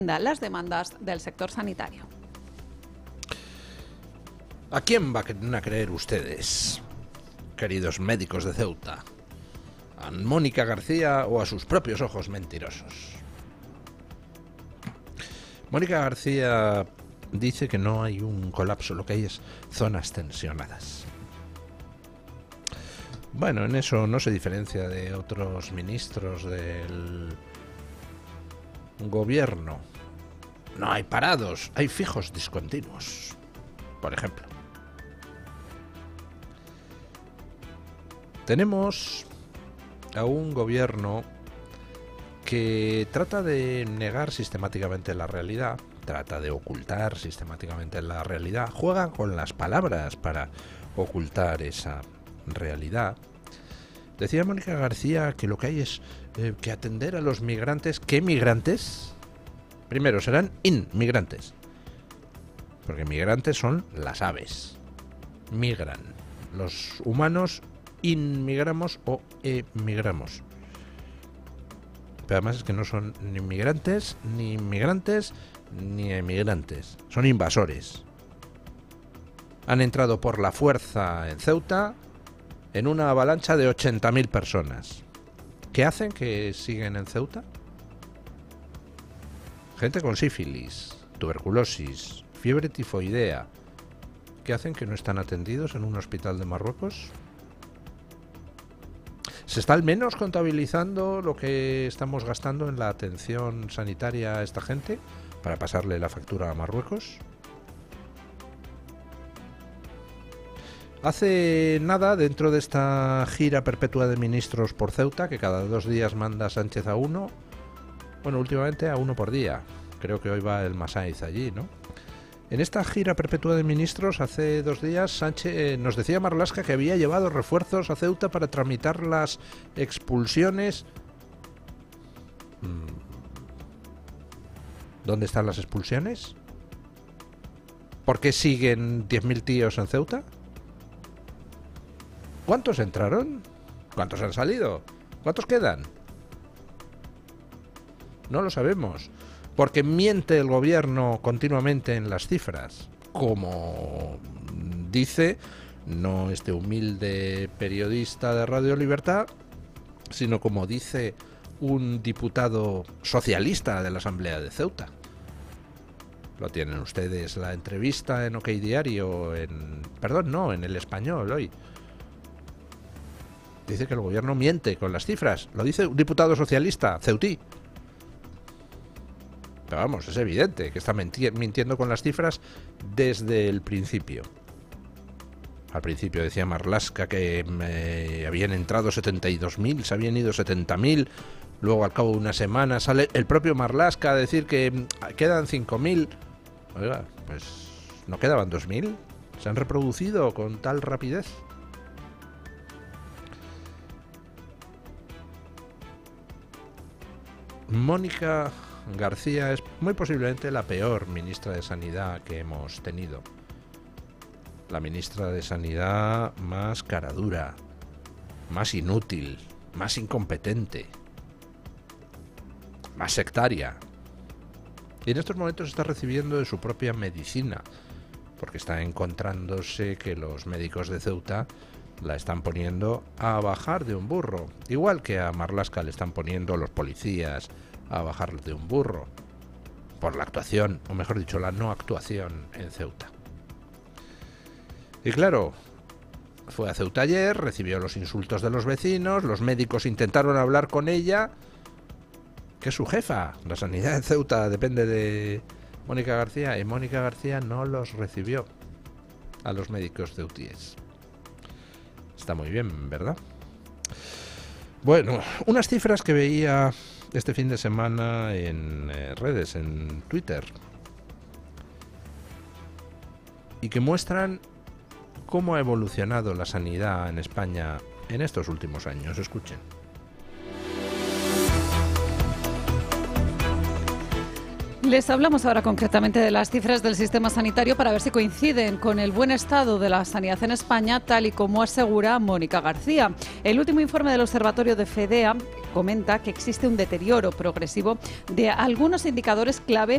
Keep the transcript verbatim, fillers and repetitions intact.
las demandas del sector sanitario. ¿A quién van a creer ustedes, queridos médicos de Ceuta? ¿A Mónica García o a sus propios ojos mentirosos? Mónica García dice que no hay un colapso, lo que hay es zonas tensionadas. Bueno, en eso no se diferencia de otros ministros del gobierno. No hay parados, hay fijos discontinuos, por ejemplo. Tenemos a un gobierno que trata de negar sistemáticamente la realidad, trata de ocultar sistemáticamente la realidad, juega con las palabras para ocultar esa realidad. Decía Mónica García que lo que hay es eh, que atender a los migrantes. ¿Qué migrantes? Primero, serán inmigrantes, porque migrantes son las aves, migran. Los humanos inmigramos o emigramos. Pero además es que no son ni migrantes, ni inmigrantes, ni emigrantes. Son invasores. Han entrado por la fuerza en Ceuta en una avalancha de ochenta mil personas. ¿Qué hacen que siguen en Ceuta? Gente con sífilis, tuberculosis, fiebre tifoidea. ¿Qué hacen que no están atendidos en un hospital de Marruecos? ¿Se está al menos contabilizando lo que estamos gastando en la atención sanitaria a esta gente para pasarle la factura a Marruecos? Hace nada, dentro de esta gira perpetua de ministros por Ceuta, que cada dos días manda Sánchez a uno, bueno, últimamente a uno por día. Creo que hoy va el Masáiz allí, ¿no? En esta gira perpetua de ministros, hace dos días, Sánchez eh, nos decía Marlaska que había llevado refuerzos a Ceuta para tramitar las expulsiones. ¿Dónde están las expulsiones? ¿Por qué siguen diez mil tíos en Ceuta? ¿Cuántos entraron? ¿Cuántos han salido? ¿Cuántos quedan? No lo sabemos, porque miente el gobierno continuamente en las cifras, como dice no este humilde periodista de Radio Libertad, sino como dice un diputado socialista de la Asamblea de Ceuta. Lo tienen ustedes la entrevista en OK Diario, en perdón, no, en El Español hoy. Dice que el gobierno miente con las cifras. Lo dice un diputado socialista, ceutí. Pero vamos, es evidente que está mintiendo con las cifras desde el principio. Al principio decía Marlaska que eh, habían entrado setenta y dos mil, se habían ido setenta mil. Luego, al cabo de una semana, sale el propio Marlaska a decir que quedan cinco mil. Oiga, pues no quedaban dos mil. Se han reproducido con tal rapidez. Mónica García es muy posiblemente la peor ministra de Sanidad que hemos tenido. La ministra de Sanidad más caradura, más inútil, más incompetente, más sectaria. Y en estos momentos está recibiendo de su propia medicina, porque está encontrándose que los médicos de Ceuta la están poniendo a bajar de un burro, igual que a Marlaska le están poniendo los policías a bajar de un burro, por la actuación, o mejor dicho, la no actuación en Ceuta. Y claro, fue a Ceuta ayer, recibió los insultos de los vecinos, los médicos intentaron hablar con ella, que es su jefa. La sanidad en Ceuta depende de Mónica García, y Mónica García no los recibió a los médicos ceutíes. Está muy bien, ¿verdad? Bueno, unas cifras que veía este fin de semana en eh, redes, en Twitter, y que muestran cómo ha evolucionado la sanidad en España en estos últimos años. Escuchen. Les hablamos ahora concretamente de las cifras del sistema sanitario para ver si coinciden con el buen estado de la sanidad en España, tal y como asegura Mónica García. El último informe del Observatorio de FEDEA comenta que existe un deterioro progresivo de algunos indicadores clave